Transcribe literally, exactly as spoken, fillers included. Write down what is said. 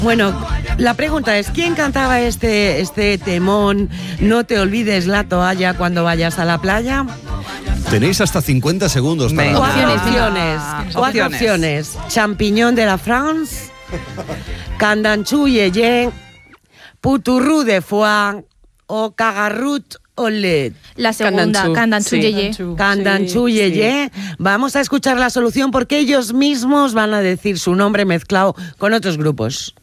Bueno, la pregunta es, ¿quién cantaba este, este temón? No te olvides la toalla cuando vayas a la playa. Tenéis hasta cincuenta segundos para... Cuatro la opciones, cuatro opciones. Champiñón de la France, Candanchú Yeye, Puturru de Foix o Cagarrut Oled. La segunda, Candanchú Yeye. Candanchú Yeye. Vamos a escuchar la solución porque ellos mismos van a decir su nombre mezclado con otros grupos.